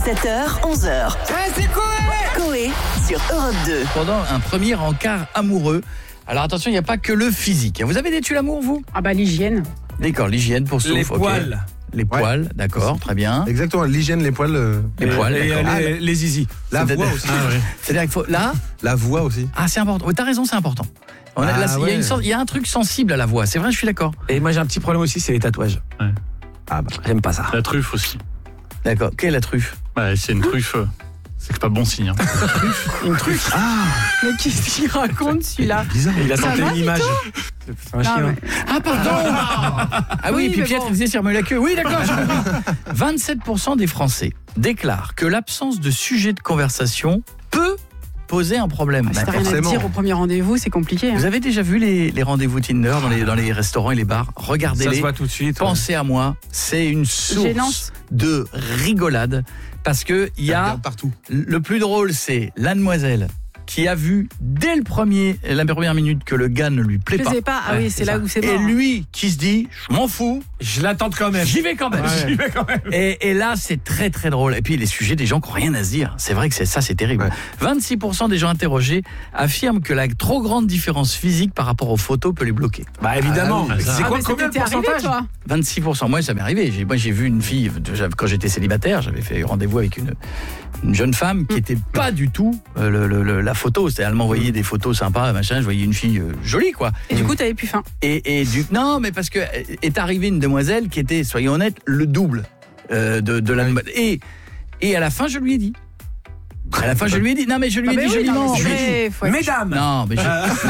7h, 11h. C'est Coé sur Europe 2. Pendant un premier encart amoureux. Alors attention, il n'y a pas que le physique. Vous avez des tuiles l'amour, vous ? Ah bah l'hygiène. D'accord, l'hygiène pour souffle. Les poils. Les poils, d'accord, très bien. Exactement, l'hygiène, les poils. Les poils, d'accord. Les zizi. La voix aussi. C'est-à-dire qu'il faut... Là ? La voix aussi. Ah, c'est important. Oui, t'as raison, c'est important. Il y a un truc sensible à la voix, c'est vrai, je suis d'accord. Et moi j'ai un petit problème aussi, c'est les tatouages. Ouais. Ah bah, j'aime pas ça. La truffe aussi. D'accord, quelle est la truffe ? Ouais, c'est une truffe. C'est pas bon signe. Une truffe ? Mais qu'est-ce qu'il raconte celui-là ? bizarre. Il a Ça tenté va, une image. C'est un chien. mais- Ah, pardon Ah oui, Oui, et puis mais Pietre bon. disait sur la queue. Oui, d'accord, j'ai compris. 27% des Français déclarent que l'absence de sujet de conversation peut poser un problème. Si t'as rien à forcément. dire au premier rendez-vous, c'est compliqué. hein. Vous avez déjà vu les rendez-vous Tinder dans les restaurants et les bars ? Ça se Regardez-les. voit tout de suite. Pensez à moi, c'est une source Gênance. de rigolade parce que il y a Regarde partout. le plus drôle, c'est la demoiselle qui a vu dès la première minute que le gars ne lui plaît Je pas. sais pas. Ah oui, c'est là où c'est Et mort. lui qui se dit, je m'en fous, Je l'attends quand même. j'y vais quand même. Ouais. J'y vais quand même. Et là, c'est très très drôle. Et puis les sujets des gens qui n'ont rien à se dire. C'est vrai que c'est terrible. Ouais. 26% des gens interrogés affirment que la trop grande différence physique par rapport aux photos peut les bloquer. Bah évidemment. Ah oui. C'est Ah, quoi mais combien de t'es arrivé, pourcentage toi 26%. Moi, ça m'est arrivé. Moi, j'ai vu une fille, quand j'étais célibataire, j'avais fait rendez-vous avec une jeune femme qui était pas du tout la photo. C'est-à-dire, elle m'envoyait des photos sympas, machin. Je voyais une fille jolie, quoi. Et du coup, t'avais plus faim. Non, mais parce que est arrivée une demoiselle qui était, soyons honnêtes, le double de la. Et à la fin, je lui ai dit. À la fin, je lui ai dit. Non, mais je lui ai dit joliment. Mesdames. Non, mais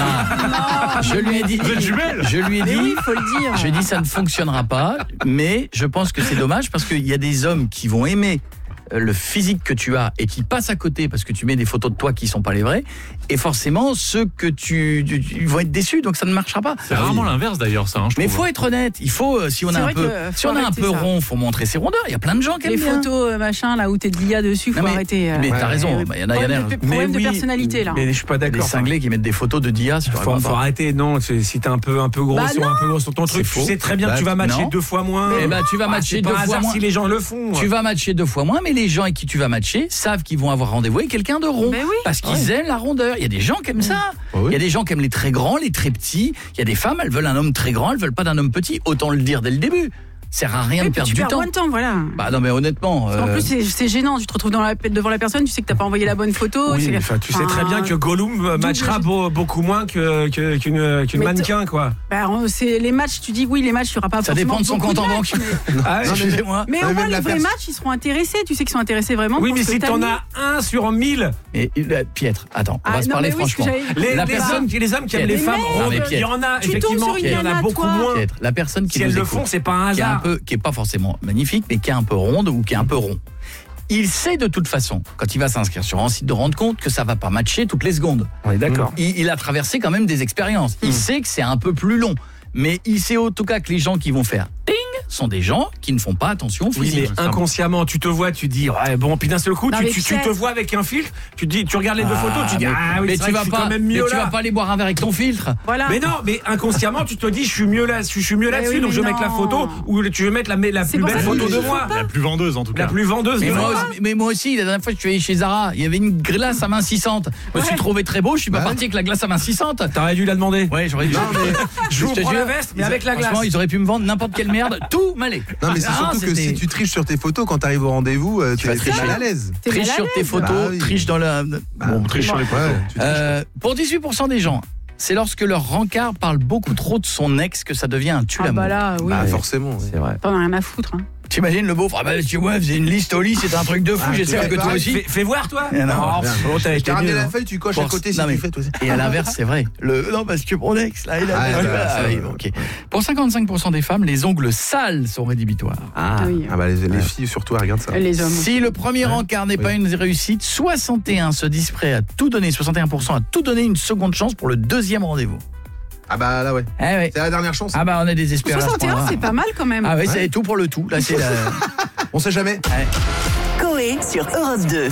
je lui ai dit. Vous êtes jumelles ? Je lui ai Mais dit. oui, faut le dire. Je lui ai dit ça ne fonctionnera pas, mais je pense que c'est dommage parce qu'il y a des hommes qui vont aimer le physique que tu as et qui passent à côté parce que tu mets des photos de toi qui sont pas les vraies, et forcément ceux que ils vont être déçus, donc ça ne marchera pas. C'est rarement l'inverse d'ailleurs, ça. Je Mais il trouve. faut être honnête, il faut si on C'est a un vrai peu que si faut on a un arrêter peu ça. rond, faut montrer ses rondeurs. Il y a plein de gens qui Les aiment bien. photos machin là où t'es de l'IA dessus, faut Non, mais arrêter. mais t'as raison, il y en a Problème de personnalité là. Mais je suis pas des d'accord. cinglés qui mettent des photos de Dia sur Faut arrêter, non, si t'es un peu gros Bah sur un peu gros sur ton truc, C'est tu faux. sais très bien que tu vas matcher non. 2 fois moins. Eh ben, tu vas matcher c'est 2 pas un fois hasard moins. si les gens le font. Tu vas matcher 2 fois moins, mais les gens avec qui tu vas matcher savent qu'ils vont avoir rendez-vous avec quelqu'un de rond. Ben oui. Parce qu'ils aiment la rondeur. Il y a des gens qui aiment ça. Il y a des gens qui aiment les très grands, les très petits. Il y a des femmes, elles veulent un homme très grand, elles veulent pas d'un homme petit. Autant le dire dès le début. Sert à rien de perdre tu du perds temps. moins de temps, voilà. Bah non, mais honnêtement. En plus, c'est gênant. Tu te retrouves devant la personne, tu sais que t'as pas envoyé la bonne photo. Oui, c'est- mais enfin, tu sais très bien que Gollum matchera beaucoup moins qu'une Mais mannequin, quoi. Bah, c'est les matchs, tu dis oui, les matchs, tu auras pas Ça forcément dépend de son beaucoup compte en matchs, banque. mais- Ah, Excusez-moi. Mais au Ouais, moins, même les la vrais pers- matchs, ils seront intéressés. Tu sais qu'ils sont intéressés vraiment. oui, pour mais ce si que t'as t'en mis. as 1 sur 1000, Mais Pietre, attends, on Ah, va se non, parler mais oui, ce que franchement. j'avais- La les personne- hommes qui aiment les Mais femmes merde. rondes, Non, mais il y en a Tu tombes effectivement, sur une il y en a nana, beaucoup toi. moins. Pietre, la personne qui Si elles nous le écoute, font, c'est pas un hasard. qui est pas forcément magnifique, mais qui est un peu ronde ou qui est un peu rond. Il sait de toute façon, quand il va s'inscrire sur un site de rendre compte, que ça va pas matcher toutes les secondes. On est d'accord. Il a traversé quand même des expériences. Il sait que c'est un peu plus long. Mais il sait en tout cas que les gens qui vont faire ting sont des gens qui ne font pas attention au Oui, physique. mais inconsciemment, tu te vois, tu dis, ouais, bon, puis d'un seul coup, Non, tu mais te vois avec un filtre, tu regardes les 2 photos, tu dis, ah oui, mais c'est vrai que je suis quand même mais mieux tu vas là. pas aller boire un verre avec ton filtre. Voilà. Mais non, mais inconsciemment, tu te dis, je suis mieux là, je suis mieux là-dessus, oui, donc mais je vais mettre la non. photo, ou tu veux mettre la C'est plus pour belle ça que photo je de dis, moi. La plus vendeuse en tout cas. La plus vendeuse Mais de moi, moi. aussi, la dernière fois que je suis allé chez Zara, il y avait une glace amincissante. Je me suis trouvé très beau, je suis pas parti avec la glace amincissante. T'aurais dû la demander. Ouais, j'aurais dû. Je vous te prends la jure, veste, mais avec la glace. Franchement, ils auraient pu me vendre n'importe quelle merde, tout m'allait. Non, mais c'est surtout que si tu triches sur tes photos quand t'arrives au rendez-vous, tu vas tricher. mal à l'aise. T'es Triche mal à sur tes l'aise. photos, Bah oui. triche dans la. Bon, triche sur les photos. Ouais, tu triches. Pour 18% des gens, c'est lorsque leur rencard parle beaucoup trop de son ex que ça devient un tue Ah l'amour. bah là, oui. Bah forcément. C'est vrai. T'en as rien à foutre. Hein. T'imagines le beauf, ah bah tu vois, faisait une liste au lit, c'est un truc de fou, Ah, j'espère tu que fais toi pareil, aussi. Fais voir, toi. Non, Oh, t'as Je été t'ai ramené mieux, la hein. feuille, tu coches à côté si Non, mais- tu fais toi aussi. Et à l'inverse, c'est vrai. Non, parce que mon ex, là, il a. Ah, Ah, oui, ok. Pour 55% des femmes, les ongles sales sont rédhibitoires. Ah. Oui. Ah bah les filles surtout, elles regardent ça. Les hommes. Si le premier encart n'est pas une réussite, 61 se disent prêts à tout donner, 61% à tout donner une seconde chance pour le deuxième rendez-vous. Ah bah là ouais. Eh ouais. C'est la dernière chance. Ah bah on est désespérés. à ce 61, point-là. c'est pas mal quand même. Ah oui, c'est tout pour le tout. Là, c'est la. On sait jamais. Coé sur Europe 2.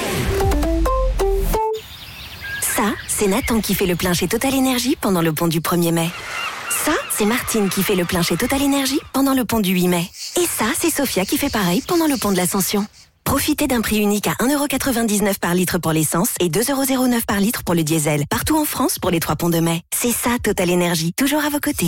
Ça, c'est Nathan qui fait le plein chez Total Énergie pendant le pont du 1er mai. Ça, c'est Martine qui fait le plein chez Total Énergie pendant le pont du 8 mai. Et ça, c'est Sophia qui fait pareil pendant le pont de l'Ascension. Profitez d'un prix unique à 1,99€ par litre pour l'essence et 2,09€ par litre pour le diesel. Partout en France pour les 3 ponts de mai. C'est ça, Total Énergie. Toujours à vos côtés.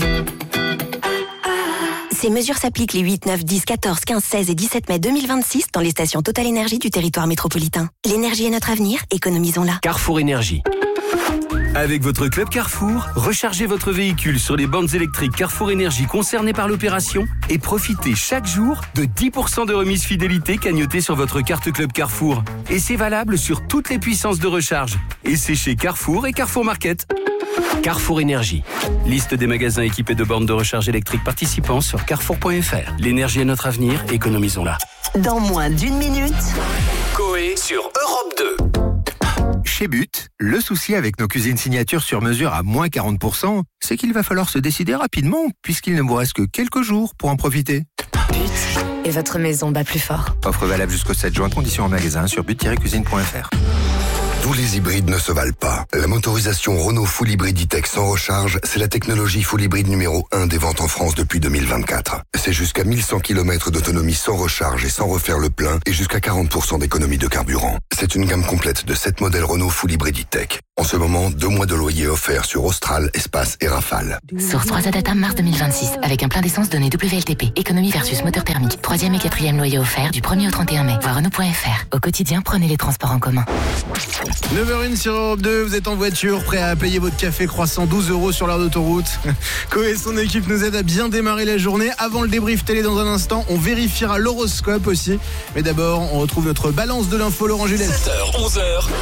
Ces mesures s'appliquent les 8, 9, 10, 14, 15, 16 et 17 mai 2026 dans les stations Total Énergie du territoire métropolitain. L'énergie est notre avenir, économisons-la. Carrefour Énergie. Avec votre club Carrefour, rechargez votre véhicule sur les bornes électriques Carrefour Énergie concernées par l'opération et profitez chaque jour de 10% de remise fidélité cagnotée sur votre carte club Carrefour. Et c'est valable sur toutes les puissances de recharge. Et c'est chez Carrefour et Carrefour Market. Carrefour Énergie. Liste des magasins équipés de bornes de recharge électrique participants sur carrefour.fr. L'énergie est notre avenir, économisons-la. Dans moins d'1 minute, Coé sur Europe 2. Chez But, le souci avec nos cuisines signatures sur mesure à moins 40%, c'est qu'il va falloir se décider rapidement, puisqu'il ne vous reste que quelques jours pour en profiter. But et votre maison bat plus fort. Offre valable jusqu'au 7 juin, conditions en magasin sur but-cuisine.fr. Tous les hybrides ne se valent pas. La motorisation Renault Full Hybrid E-Tech sans recharge, c'est la technologie full hybride numéro 1 des ventes en France depuis 2024. C'est jusqu'à 1100 km d'autonomie sans recharge et sans refaire le plein et jusqu'à 40% d'économie de carburant. C'est une gamme complète de 7 modèles Renault Full Hybrid E-Tech. En ce moment, 2 mois de loyer offerts sur Austral, Espace et Rafale. Source 3 Data mars 2026 avec un plein d'essence donné WLTP. Économie versus moteur thermique. 3e et 4e loyer offert du 1er au 31 mai. Voir Renault.fr. Au quotidien, prenez les transports en commun. 9h01 sur Europe 2, vous êtes en voiture, prêt à payer votre café croissant 12€ sur l'heure d'autoroute. Coé et son équipe nous aident à bien démarrer la journée. Avant le débrief télé dans un instant, on vérifiera l'horoscope aussi. Mais d'abord, on retrouve notre balance de l'info, Laurent Julet. 7h, 11h.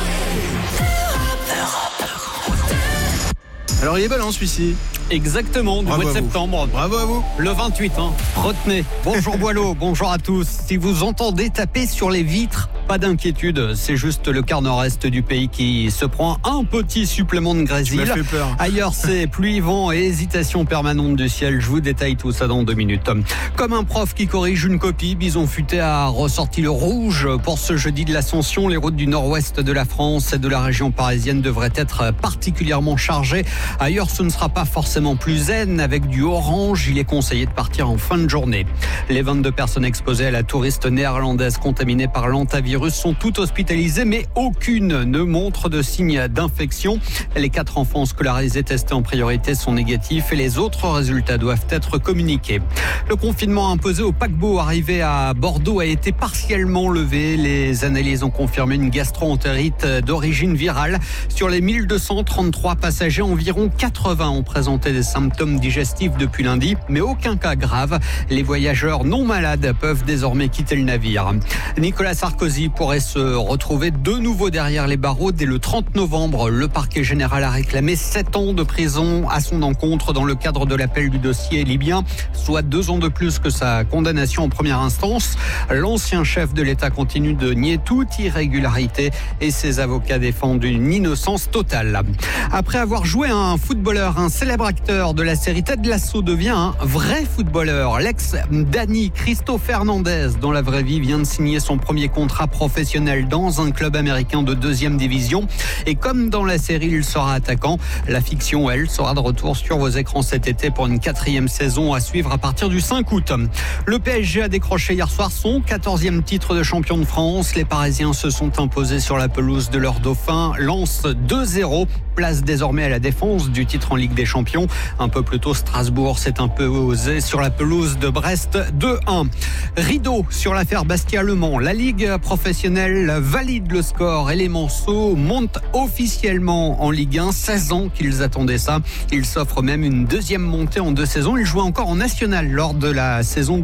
Alors il est balance celui-ci. Exactement, du mois de septembre. Bravo à vous. Le 28, retenez. Bonjour Boileau, bonjour à tous. Si vous entendez taper sur les vitres, pas d'inquiétude, c'est juste le quart nord-est du pays qui se prend un petit supplément de grésil. Tu m'as fait peur. Ailleurs, c'est pluie, vent et hésitation permanente du ciel. Je vous détaille tout ça dans 2 minutes. Comme un prof qui corrige une copie, Bison Futé a ressorti le rouge. Pour ce jeudi de l'Ascension, les routes du nord-ouest de la France et de la région parisienne devraient être particulièrement chargées. Ailleurs, ce ne sera pas forcément plus zen. Avec du orange, il est conseillé de partir en fin de journée. Les 22 personnes exposées à la touriste néerlandaise contaminée par l'hantavirus sont toutes hospitalisées, mais aucune ne montre de signe d'infection. Les 4 enfants scolarisés testés en priorité sont négatifs et les autres résultats doivent être communiqués. Le confinement imposé au paquebot arrivé à Bordeaux a été partiellement levé. Les analyses ont confirmé une gastro-entérite d'origine virale. Sur les 1233 passagers, environ 80 ont présenté des symptômes digestifs depuis lundi, mais aucun cas grave. Les voyageurs non malades peuvent désormais quitter le navire. Nicolas Sarkozy pourrait se retrouver de nouveau derrière les barreaux dès le 30 novembre. Le parquet général a réclamé 7 ans de prison à son encontre dans le cadre de l'appel du dossier libyen, soit 2 ans de plus que sa condamnation en première instance. L'ancien chef de l'État continue de nier toute irrégularité et ses avocats défendent une innocence totale. Après avoir joué un footballeur, un célèbre acteur de la série Ted Lasso devient un vrai footballeur. L'ex-Dani Cristo Fernandez, dans la vraie vie, vient de signer son premier contrat professionnel dans un club américain de 2e division. Et comme dans la série, il sera attaquant. La fiction, elle, sera de retour sur vos écrans cet été pour une 4e saison à suivre à partir du 5 août. Le PSG a décroché hier soir son 14e titre de champion de France. Les Parisiens se sont imposés sur la pelouse de leur dauphin. Lens 2-0. Place désormais à la défense du titre en Ligue des Champions. Un peu plus tôt, Strasbourg s'est un peu osé sur la pelouse de Brest 2-1. Rideau sur l'affaire Bastia-Le Mans. La Ligue professionnelle valide le score et les Manceaux montent officiellement en Ligue 1. 16 ans qu'ils attendaient ça. Ils s'offrent même une 2e montée en 2 saisons. Ils jouaient encore en national lors de la saison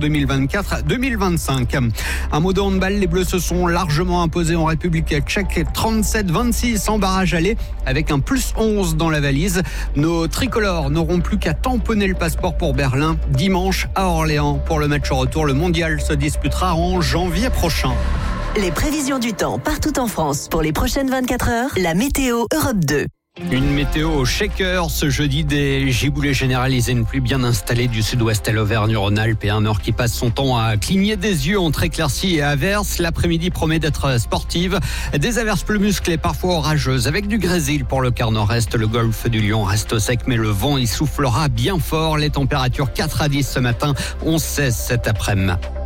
2024-2025. Un mot de handball, les Bleus se sont largement imposés en République tchèque 37-26 en barrage aller avec un +11 dans la valise. Nos tricolores n'auront plus qu'à tamponner le passeport pour Berlin dimanche à Orléans. Pour le match retour, le mondial se disputera en janvier prochain. Les prévisions du temps partout en France pour les prochaines 24 heures. La météo Europe 2. Une météo au shaker ce jeudi, des giboulées généralisées, une pluie bien installée du sud-ouest à l'Auvergne-Rhône-Alpes et un nord qui passe son temps à cligner des yeux entre éclaircies et averses. L'après-midi promet d'être sportive. Des averses plus musclées, parfois orageuses, avec du grésil pour le quart nord-est. Le golfe du Lion reste sec, mais le vent y soufflera bien fort. Les températures 4 à 10 ce matin, 11-16 cet après-midi.